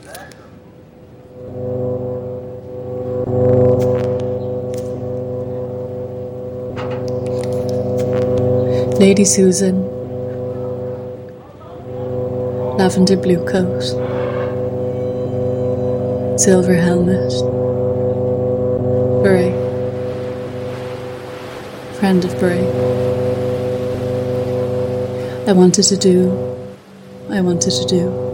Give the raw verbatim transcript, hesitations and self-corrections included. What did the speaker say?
Lady Susan, lavender blue coat, silver helmet, beret, friend of beret. I wanted to do, I wanted to do.